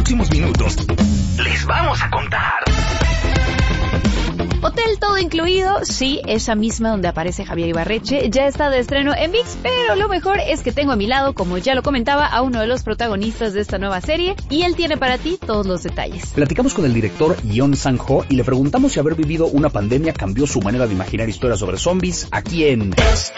próximos minutos les vamos a contar. Hotel todo incluido, sí, esa misma donde aparece Javier Ibarreche, ya está de estreno en ViX, pero lo mejor es que tengo a mi lado, como ya lo comentaba, a uno de los protagonistas de esta nueva serie, y él tiene para ti todos los detalles. Platicamos con el director Yeon Sang-ho y le preguntamos si haber vivido una pandemia cambió su manera de imaginar historias sobre zombies aquí en...